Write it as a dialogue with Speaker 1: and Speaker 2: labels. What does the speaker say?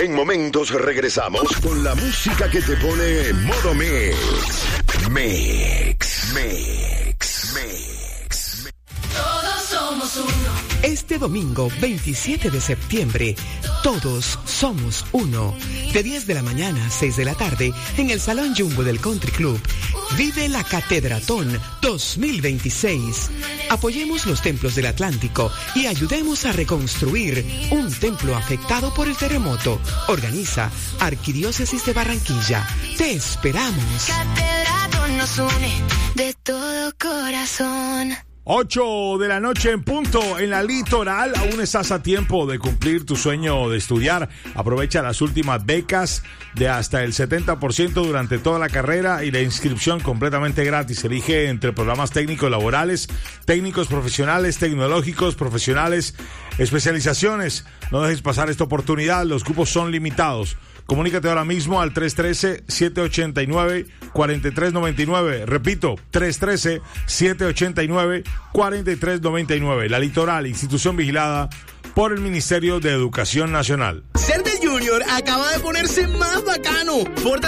Speaker 1: En momentos regresamos con la música que te pone modo mix. Mix.
Speaker 2: Todos somos uno.
Speaker 3: Este domingo 27 de septiembre, todos somos uno. De 10 de la mañana a 6 de la tarde, en el Salón Jumbo del Country Club, vive la Catedratón 2026. Apoyemos los templos del Atlántico y ayudemos a reconstruir un templo afectado por el terremoto. Organiza Arquidiócesis de Barranquilla. Te esperamos.
Speaker 2: Catedratón nos une de todo corazón.
Speaker 4: 8 de la noche en punto en la Litoral. Aún estás a tiempo de cumplir tu sueño de estudiar. Aprovecha las últimas becas de hasta el 70% durante toda la carrera y la inscripción completamente gratis. Elige entre programas técnicos laborales, técnicos profesionales, tecnológicos, profesionales, especializaciones. No dejes pasar esta oportunidad, los cupos son limitados. Comunícate ahora mismo al 313-789-4399. Repito, 313-789-4399. La Litoral, institución vigilada por el Ministerio de Educación Nacional.
Speaker 5: Ser de Junior acaba de ponerse más bacano.